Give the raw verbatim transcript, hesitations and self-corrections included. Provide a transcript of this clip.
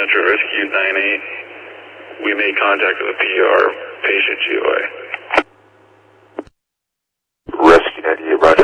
Metro Rescue nine eight. We made contact with a P R, patient G O A. Rescue ninety-eight, roger.